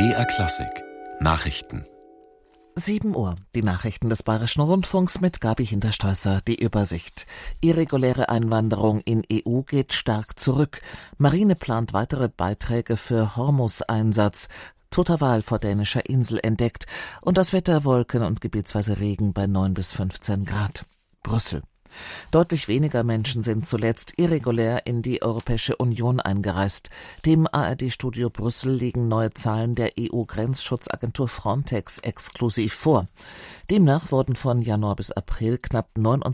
BR Klassik Nachrichten 7 Uhr, die Nachrichten des Bayerischen Rundfunks mit Gabi Hinterstoesser, die Übersicht. Irreguläre Einwanderung in EU geht stark zurück. Marine plant weitere Beiträge für Hormus-Einsatz. Toter Wal vor dänischer Insel entdeckt. Und das Wetter Wolken und gebietsweise Regen bei 9 bis 15 Grad. Brüssel. Deutlich weniger Menschen sind zuletzt irregulär in die Europäische Union eingereist. Dem ARD-Studio Brüssel liegen neue Zahlen der EU-Grenzschutzagentur Frontex exklusiv vor. Demnach wurden von Januar bis April knapp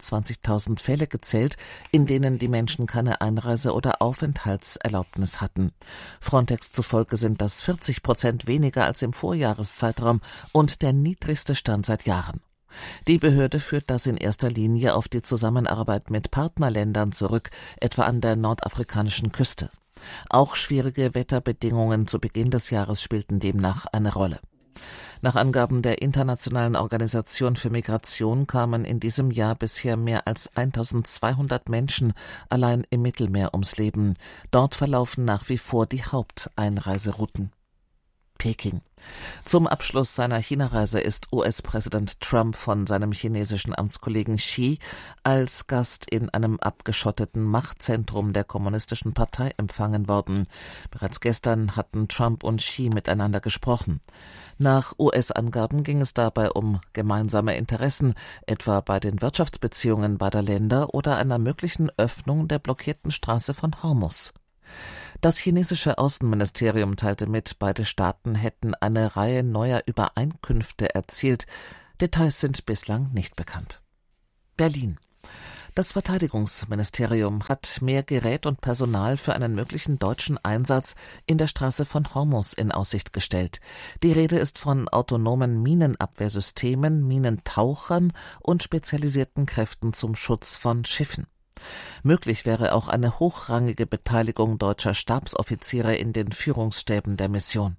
29.000 Fälle gezählt, in denen die Menschen keine Einreise- oder Aufenthaltserlaubnis hatten. Frontex zufolge sind das 40% weniger als im Vorjahreszeitraum und der niedrigste Stand seit Jahren. Die Behörde führt das in erster Linie auf die Zusammenarbeit mit Partnerländern zurück, etwa an der nordafrikanischen Küste. Auch schwierige Wetterbedingungen zu Beginn des Jahres spielten demnach eine Rolle. Nach Angaben der Internationalen Organisation für Migration kamen in diesem Jahr bisher mehr als 1.200 Menschen allein im Mittelmeer ums Leben. Dort verlaufen nach wie vor die Haupteinreiserouten. Peking. Zum Abschluss seiner China-Reise ist US-Präsident Trump von seinem chinesischen Amtskollegen Xi als Gast in einem abgeschotteten Machtzentrum der Kommunistischen Partei empfangen worden. Bereits gestern hatten Trump und Xi miteinander gesprochen. Nach US-Angaben ging es dabei um gemeinsame Interessen, etwa bei den Wirtschaftsbeziehungen beider Länder oder einer möglichen Öffnung der blockierten Straße von Hormus. Das chinesische Außenministerium teilte mit, beide Staaten hätten eine Reihe neuer Übereinkünfte erzielt. Details sind bislang nicht bekannt. Berlin. Das Verteidigungsministerium hat mehr Gerät und Personal für einen möglichen deutschen Einsatz in der Straße von Hormus in Aussicht gestellt. Die Rede ist von autonomen Minenabwehrsystemen, Minentauchern und spezialisierten Kräften zum Schutz von Schiffen. Möglich wäre auch eine hochrangige Beteiligung deutscher Stabsoffiziere in den Führungsstäben der Mission.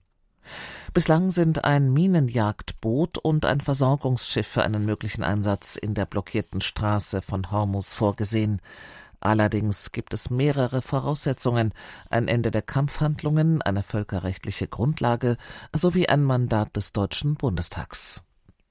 Bislang sind ein Minenjagdboot und ein Versorgungsschiff für einen möglichen Einsatz in der blockierten Straße von Hormus vorgesehen. Allerdings gibt es mehrere Voraussetzungen: ein Ende der Kampfhandlungen, eine völkerrechtliche Grundlage sowie ein Mandat des Deutschen Bundestags.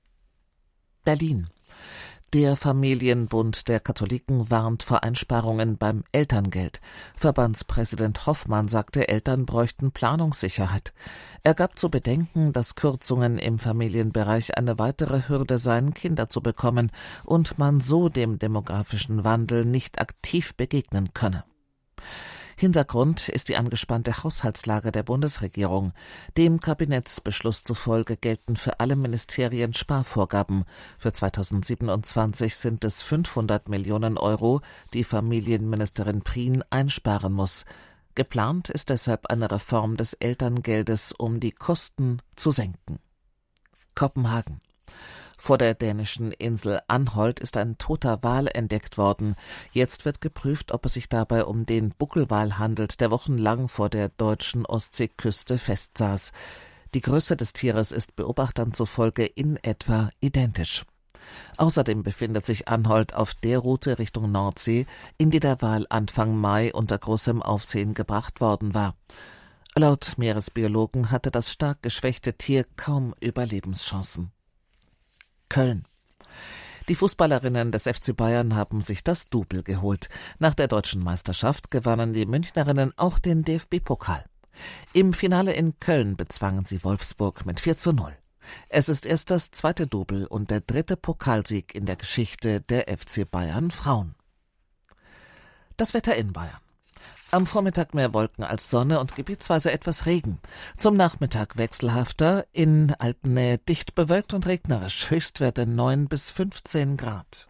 Berlin. Der Familienbund der Katholiken warnt vor Einsparungen beim Elterngeld. Verbandspräsident Hoffmann sagte, Eltern bräuchten Planungssicherheit. Er gab zu bedenken, dass Kürzungen im Familienbereich eine weitere Hürde seien, Kinder zu bekommen und man so dem demografischen Wandel nicht aktiv begegnen könne. Hintergrund ist die angespannte Haushaltslage der Bundesregierung. Dem Kabinettsbeschluss zufolge gelten für alle Ministerien Sparvorgaben. Für 2027 sind es 500 Millionen Euro, die Familienministerin Prien einsparen muss. Geplant ist deshalb eine Reform des Elterngeldes, um die Kosten zu senken. Kopenhagen. Vor der dänischen Insel Anholt ist ein toter Wal entdeckt worden. Jetzt wird geprüft, ob es sich dabei um den Buckelwal handelt, der wochenlang vor der deutschen Ostseeküste festsaß. Die Größe des Tieres ist Beobachtern zufolge in etwa identisch. Außerdem befindet sich Anholt auf der Route Richtung Nordsee, in die der Wal Anfang Mai unter großem Aufsehen gebracht worden war. Laut Meeresbiologen hatte das stark geschwächte Tier kaum Überlebenschancen. Köln. Die Fußballerinnen des FC Bayern haben sich das Double geholt. Nach der deutschen Meisterschaft gewannen die Münchnerinnen auch den DFB-Pokal. Im Finale in Köln bezwangen sie Wolfsburg mit 4:0. Es ist erst das zweite Double und der dritte Pokalsieg in der Geschichte der FC Bayern Frauen. Das Wetter in Bayern. Am Vormittag mehr Wolken als Sonne und gebietsweise etwas Regen. Zum Nachmittag wechselhafter, in Alpennähe dicht bewölkt und regnerisch, Höchstwerte 9 bis 15 Grad.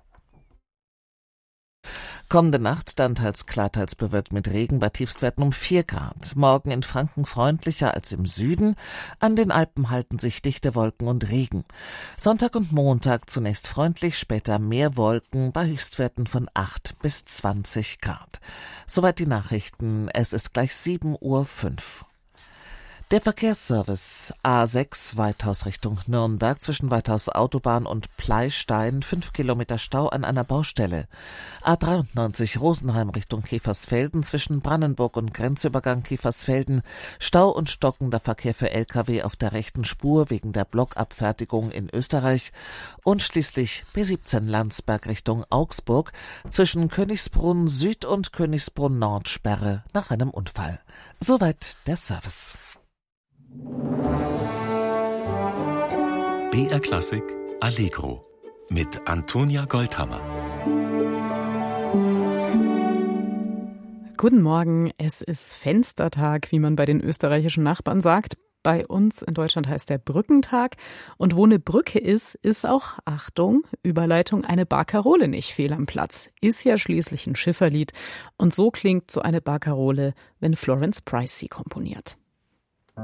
Kommende Nacht dann teils klar, teils bewölkt mit Regen bei Tiefstwerten um 4 Grad. Morgen in Franken freundlicher als im Süden. An den Alpen halten sich dichte Wolken und Regen. Sonntag und Montag zunächst freundlich, später mehr Wolken bei Höchstwerten von 8 bis 20 Grad. Soweit die Nachrichten. Es ist gleich 7:05 Uhr. Der Verkehrsservice A6 Weithaus Richtung Nürnberg zwischen Weithaus Autobahn und Pleistein, 5 Kilometer Stau an einer Baustelle. A93 Rosenheim Richtung Käfersfelden zwischen Brandenburg und Grenzübergang Käfersfelden, Stau und stockender Verkehr für Lkw auf der rechten Spur wegen der Blockabfertigung in Österreich und schließlich B17 Landsberg Richtung Augsburg zwischen Königsbrunn Süd und Königsbrunn Nord Sperre nach einem Unfall. Soweit der Service. BR Klassik Allegro mit Antonia Goldhammer. Guten Morgen, es ist Fenstertag, wie man bei den österreichischen Nachbarn sagt. Bei uns in Deutschland heißt der Brückentag. Und wo eine Brücke ist, ist auch, Achtung, Überleitung, eine Barkarole nicht fehl am Platz. Ist ja schließlich ein Schifferlied. Und so klingt so eine Barkarole, wenn Florence Price sie komponiert.